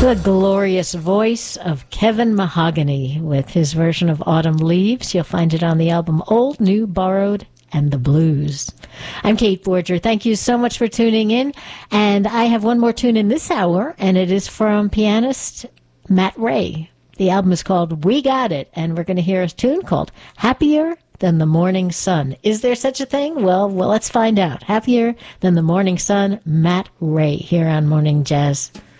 The glorious voice of Kevin Mahogany with his version of Autumn Leaves. You'll find it on the album Old, New, Borrowed, and the Blues. I'm Kate Borger. Thank you so much for tuning in. And I have one more tune in this hour, and it is from pianist Matt Ray. The album is called We Got It, and we're going to hear a tune called Happier Than the Morning Sun. Is there such a thing? Well, let's find out. Happier Than the Morning Sun, Matt Ray, here on Morning Jazz.